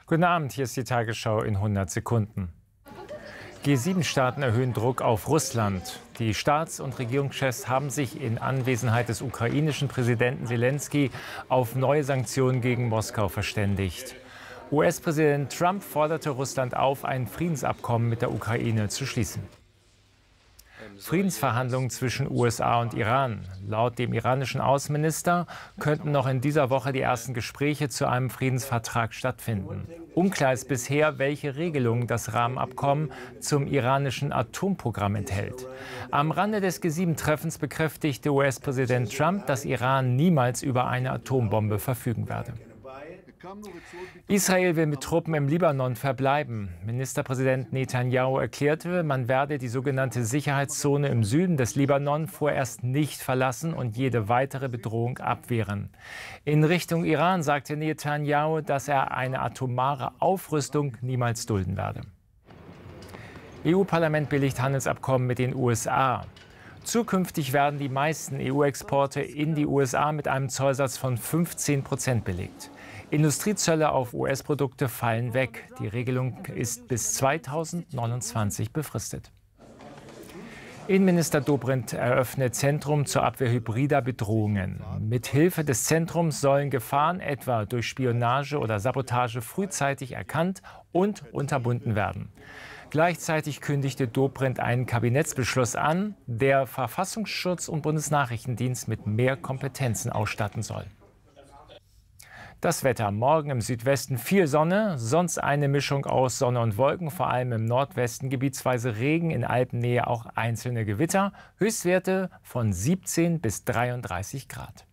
Guten Abend, hier ist die Tagesschau in 100 Sekunden. G7-Staaten erhöhen Druck auf Russland. Die Staats- und Regierungschefs haben sich in Anwesenheit des ukrainischen Präsidenten Selenskyj auf neue Sanktionen gegen Moskau verständigt. US-Präsident Trump forderte Russland auf, ein Friedensabkommen mit der Ukraine zu schließen. Friedensverhandlungen zwischen USA und Iran. Laut dem iranischen Außenminister könnten noch in dieser Woche die ersten Gespräche zu einem Friedensvertrag stattfinden. Unklar ist bisher, welche Regelungen das Rahmenabkommen zum iranischen Atomprogramm enthält. Am Rande des G7-Treffens bekräftigte US-Präsident Trump, dass Iran niemals über eine Atombombe verfügen werde. Israel will mit Truppen im Libanon verbleiben. Ministerpräsident Netanyahu erklärte, man werde die sogenannte Sicherheitszone im Süden des Libanon vorerst nicht verlassen und jede weitere Bedrohung abwehren. In Richtung Iran sagte Netanyahu, dass er eine atomare Aufrüstung niemals dulden werde. EU-Parlament billigt Handelsabkommen mit den USA. Zukünftig werden die meisten EU-Exporte in die USA mit einem Zollsatz von 15% belegt. Industriezölle auf US-Produkte fallen weg. Die Regelung ist bis 2029 befristet. Innenminister Dobrindt eröffnet Zentrum zur Abwehr hybrider Bedrohungen. Mit Hilfe des Zentrums sollen Gefahren etwa durch Spionage oder Sabotage frühzeitig erkannt und unterbunden werden. Gleichzeitig kündigte Dobrindt einen Kabinettsbeschluss an, der Verfassungsschutz und Bundesnachrichtendienst mit mehr Kompetenzen ausstatten soll. Das Wetter: Morgen im Südwesten viel Sonne, sonst eine Mischung aus Sonne und Wolken, vor allem im Nordwesten gebietsweise Regen, in Alpennähe auch einzelne Gewitter, Höchstwerte von 17 bis 33 Grad.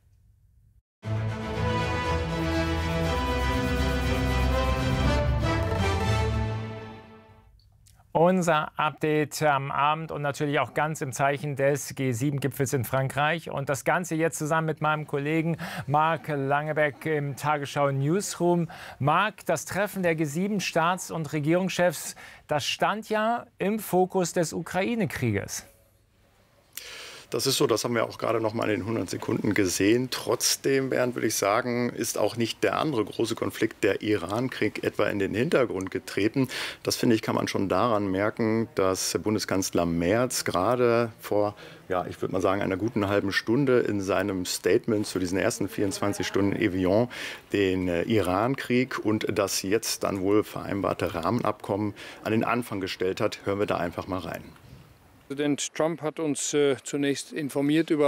Unser Update am Abend und natürlich auch ganz im Zeichen des G7-Gipfels in Frankreich. Und das Ganze jetzt zusammen mit meinem Kollegen Marc Langebeck im Tagesschau Newsroom. Marc, das Treffen der G7-Staats- und Regierungschefs, das stand ja im Fokus des Ukraine-Krieges. Das ist so, das haben wir auch gerade noch mal in den 100 Sekunden gesehen. Trotzdem, Bernd, würde ich sagen, ist auch nicht der andere große Konflikt, der Iran-Krieg, etwa in den Hintergrund getreten. Das, finde ich, kann man schon daran merken, dass Bundeskanzler Merz gerade vor, ja, ich würde mal sagen, einer guten halben Stunde in seinem Statement zu diesen ersten 24 Stunden in Evian den Iran-Krieg und das jetzt dann wohl vereinbarte Rahmenabkommen an den Anfang gestellt hat. Hören wir da einfach mal rein. Präsident Trump hat uns zunächst informiert über